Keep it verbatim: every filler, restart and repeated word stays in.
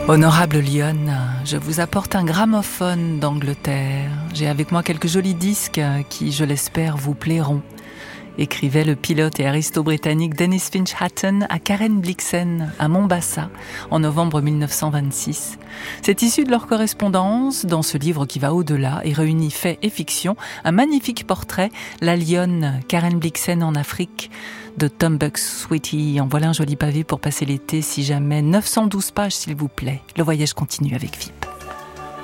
Honorable Lionne, je vous apporte un gramophone d'Angleterre. J'ai avec moi quelques jolis disques qui, je l'espère, vous plairont. Écrivait le pilote et aristo-britannique Dennis Finch Hatton à Karen Blixen, à Mombasa, en novembre mille neuf cent vingt-six. C'est issu de leur correspondance, dans ce livre qui va au-delà et réunit faits et fiction, un magnifique portrait, la lionne Karen Blixen en Afrique, de Tom Bux-Sweetie. En voilà un joli pavé pour passer l'été, si jamais. neuf cent douze pages, s'il vous plaît. Le voyage continue avec V I P.